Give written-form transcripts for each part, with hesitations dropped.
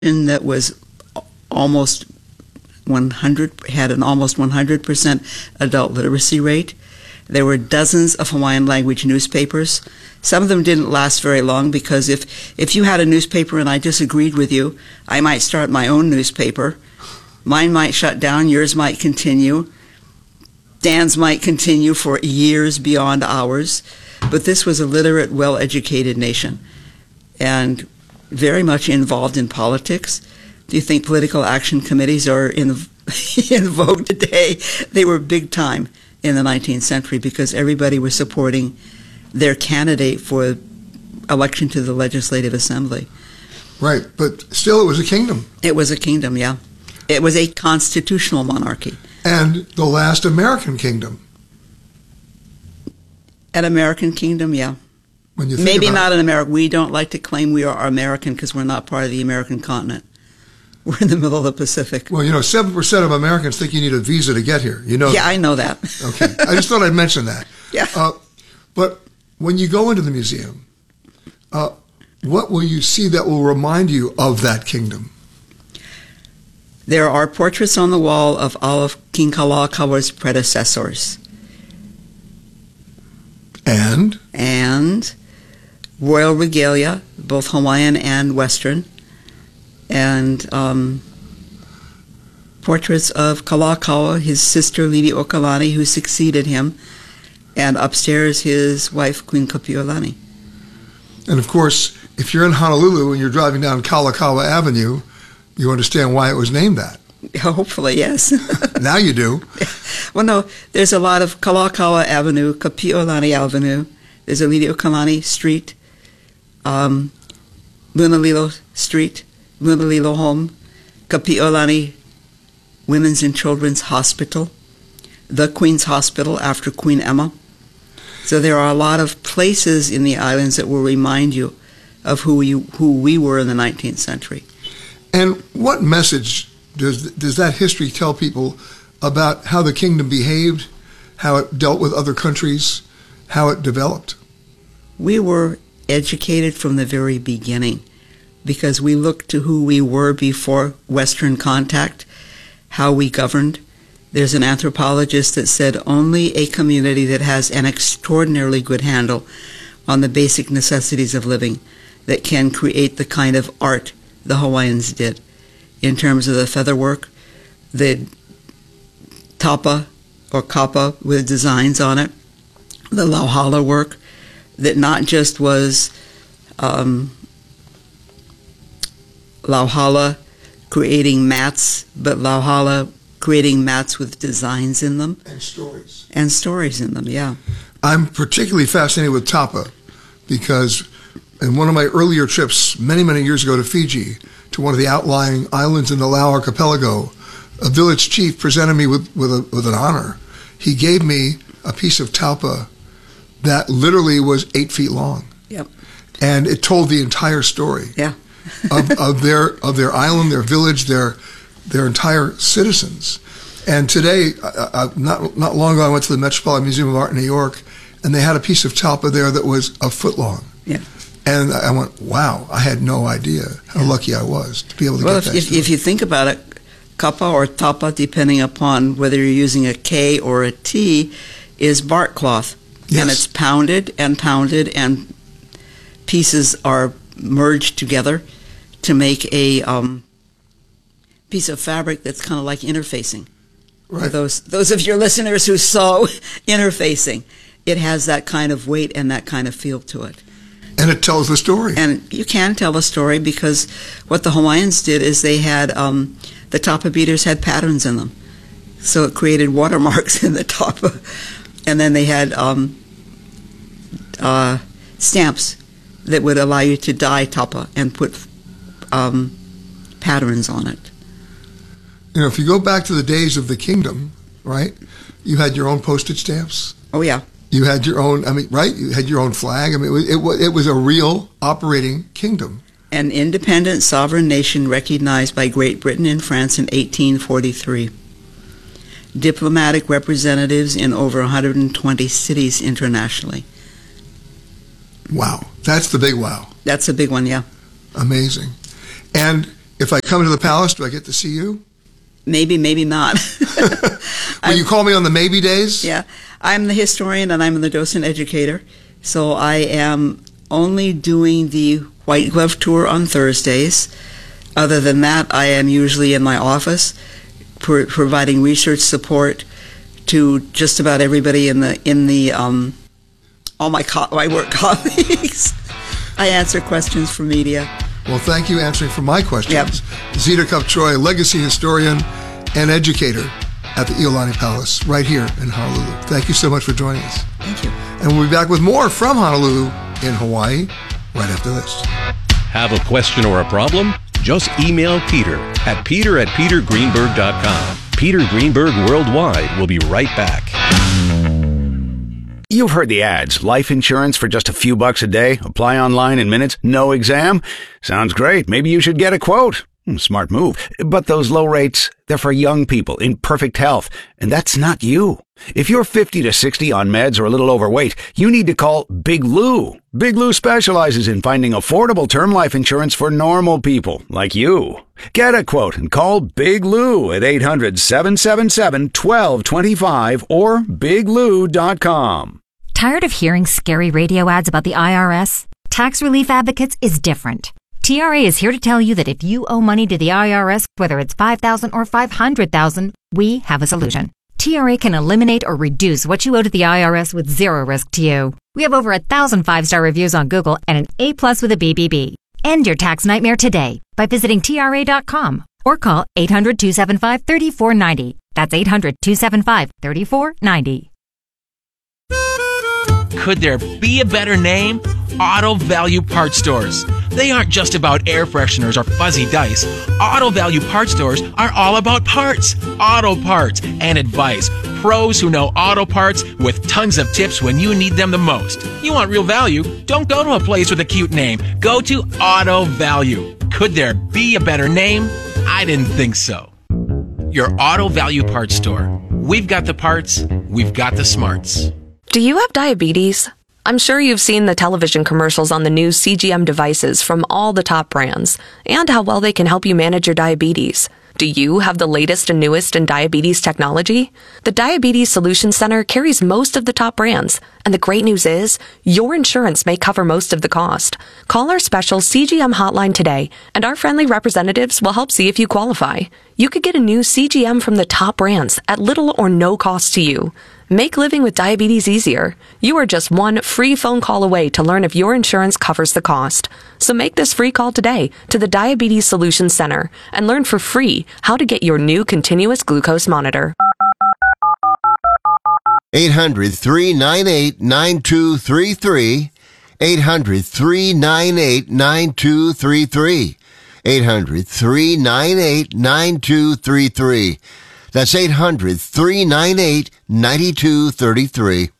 that was almost 100, had an almost 100% adult literacy rate. There were dozens of Hawaiian language newspapers. Some of them didn't last very long because if you had a newspaper and I disagreed with you, I might start my own newspaper. Mine might shut down, yours might continue. Dan's might continue for years beyond ours. But this was a literate, well-educated nation and very much involved in politics. Do you think political action committees are in vogue today? They were big time in the 19th century because everybody was supporting their candidate for election to the Legislative Assembly. Right, but still it was a kingdom. It was a kingdom, yeah. It was a constitutional monarchy. And the last American kingdom. An American kingdom, yeah. When you think Maybe about not an American. We don't like to claim we are American because we're not part of the American continent. We're in the middle of the Pacific. Well, 7% of Americans think you need a visa to get here. You know Yeah, that. I know that. Okay. I just thought I'd mention that. Yeah. But when you go into the museum, what will you see that will remind you of that kingdom? There are portraits on the wall of all of King Kalakaua predecessors. And royal regalia, both Hawaiian and Western, and portraits of Kalakaua, his sister Liliuokalani, who succeeded him, and upstairs his wife, Queen Kapiolani. And of course, if you're in Honolulu and you're driving down Kalakaua Avenue, you understand why it was named that. Hopefully, yes. Now you do. Well, no, there's a lot of Kalakaua Avenue, Kapiolani Avenue. There's a Liliuokalani Street, Lunalilo Street, Lunalilo Home, Kapiolani Women's and Children's Hospital, the Queen's Hospital after Queen Emma. So there are a lot of places in the islands that will remind you of who we were in the 19th century. And what message does that history tell people about how the kingdom behaved, how it dealt with other countries, how it developed? We were educated from the very beginning because we looked to who we were before Western contact, how we governed. There's an anthropologist that said only a community that has an extraordinarily good handle on the basic necessities of living that can create the kind of art the Hawaiians did in terms of the featherwork, the tapa or kapa with designs on it, the lauhala work that not just was lauhala creating mats, but lauhala creating mats with designs in them. And stories. And stories in them, yeah. I'm particularly fascinated with tapa because in one of my earlier trips many, many years ago to Fiji, to one of the outlying islands in the Lau archipelago, a village chief presented me with an honor. He gave me a piece of tapa that literally was 8 feet long. Yep. And it told the entire story. Yeah. of their island, their village, their entire citizens. And today, not long ago, I went to the Metropolitan Museum of Art in New York, and they had a piece of tapa there that was a foot long. Yeah. And I went, wow, I had no idea how lucky I was to be able to get that. If you think about it, kapa or tapa, depending upon whether you're using a K or a T, is bark cloth. Yes. And it's pounded, and pieces are merged together to make a piece of fabric that's kind of like interfacing. Right. For those of your listeners who sew interfacing, it has that kind of weight and that kind of feel to it. And it tells the story. And you can tell a story because what the Hawaiians did is they had, the tapa beaters had patterns in them. So it created watermarks in the tapa. And then they had stamps that would allow you to dye tapa and put patterns on it. If you go back to the days of the kingdom, right, you had your own postage stamps. Oh, yeah. You had your own, right? You had your own flag. It was a real operating kingdom. An independent sovereign nation recognized by Great Britain and France in 1843. Diplomatic representatives in over 120 cities internationally. Wow. That's the big wow. That's a big one, yeah. Amazing. And If I come to the Palace, do I get to see you? Maybe, maybe not. Will you call me on the maybe days? Yeah. I'm the historian and I'm the docent educator. So I am only doing the White Glove Tour on Thursdays. Other than that, I am usually in my office providing research support to just about everybody in the all my work colleagues. I answer questions for media. Well, thank you answering for my questions. Yep. Zita Kupchoy, legacy historian and educator at the Iolani Palace right here in Honolulu. Thank you so much for joining us. Thank you. And we'll be back with more from Honolulu in Hawaii right after this. Have a question or a problem? Just email Peter at peter@petergreenberg.com. Peter Greenberg Worldwide will be right back. You've heard the ads. Life insurance for just a few bucks a day. Apply online in minutes. No exam. Sounds great. Maybe you should get a quote. Smart move. But those low rates, they're for young people in perfect health. And that's not you. If you're 50 to 60 on meds or a little overweight, you need to call Big Lou. Big Lou specializes in finding affordable term life insurance for normal people like you. Get a quote and call Big Lou at 800-777-1225 or biglou.com. Tired of hearing scary radio ads about the IRS? Tax Relief Advocates is different. TRA is here to tell you that if you owe money to the IRS, whether it's $5,000 or $500,000, we have a solution. TRA can eliminate or reduce what you owe to the IRS with zero risk to you. We have over 1,000 5-star reviews on Google and an A+ with a BBB. End your tax nightmare today by visiting TRA.com or call 800-275-3490. That's 800-275-3490. Could there be a better name? Auto Value Parts Stores. They aren't just about air fresheners or fuzzy dice. Auto Value Parts Stores are all about parts, auto parts, and advice. Pros who know auto parts with tons of tips when you need them the most. You want real value? Don't go to a place with a cute name. Go to Auto Value. Could there be a better name? I didn't think so. Your Auto Value Parts Store. We've got the parts, we've got the smarts. Do you have diabetes? I'm sure you've seen the television commercials on the new CGM devices from all the top brands and how well they can help you manage your diabetes. Do you have the latest and newest in diabetes technology? The Diabetes Solutions Center carries most of the top brands, and the great news is your insurance may cover most of the cost. Call our special CGM hotline today, and our friendly representatives will help see if you qualify. You could get a new CGM from the top brands at little or no cost to you. Make living with diabetes easier. You are just one free phone call away to learn if your insurance covers the cost. So make this free call today to the Diabetes Solutions Center and learn for free how to get your new continuous glucose monitor. 800-398-9233. 800-398-9233. 800-398-9233. That's 800-398-9233.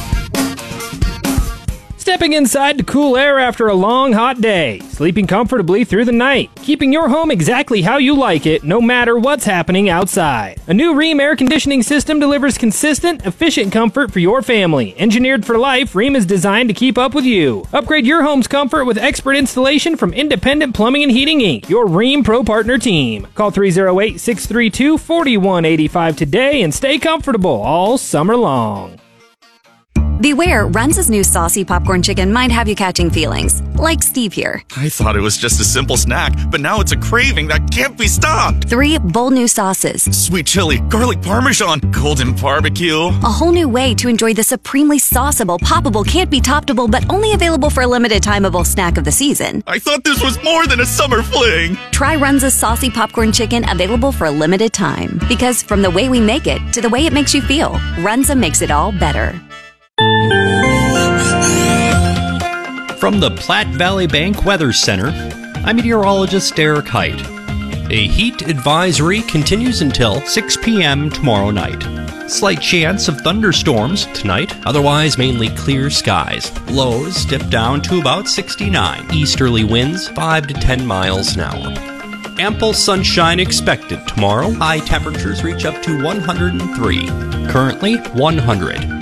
Stepping inside to cool air after a long, hot day. Sleeping comfortably through the night. Keeping your home exactly how you like it, no matter what's happening outside. A new Rheem air conditioning system delivers consistent, efficient comfort for your family. Engineered for life, Rheem is designed to keep up with you. Upgrade your home's comfort with expert installation from Independent Plumbing and Heating Inc., your Rheem Pro Partner team. Call 308-632-4185 today and stay comfortable all summer long. Beware, Runza's new saucy popcorn chicken might have you catching feelings, like Steve here. I thought it was just a simple snack, but now it's a craving that can't be stopped. 3 bold new sauces. Sweet chili, garlic parmesan, golden barbecue. A whole new way to enjoy the supremely sauceable, poppable, can't be toppable, but only available for a limited timeable snack of the season. I thought this was more than a summer fling. Try Runza's saucy popcorn chicken, available for a limited time. Because from the way we make it to the way it makes you feel, Runza makes it all better. From the Platte Valley Bank Weather Center, I'm meteorologist Derek Height. A heat advisory continues until 6 p.m. tomorrow night. Slight chance of thunderstorms tonight, otherwise mainly clear skies. Lows dip down to about 69. Easterly winds 5 to 10 miles an hour. Ample sunshine expected tomorrow. High temperatures reach up to 103. Currently 100.